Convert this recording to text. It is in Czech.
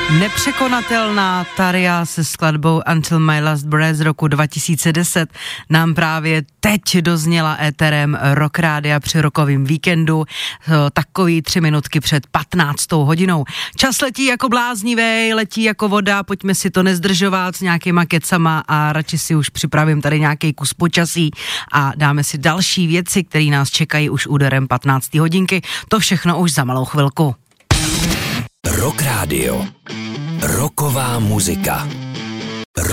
Nepřekonatelná Tarja se skladbou Until My Last Breath z roku 2010 nám právě teď dozněla éterem Rock Rádia při rockovým víkendu, takový 3 minutky před 15. hodinou. Čas letí jako bláznivý, letí jako voda, pojďme si to nezdržovat s nějakýma kecama a radši si už připravím tady nějaký kus počasí a dáme si další věci, které nás čekají už úderem 15. hodinky. To všechno už za malou chvilku. Rock Radio. Rocková muzika.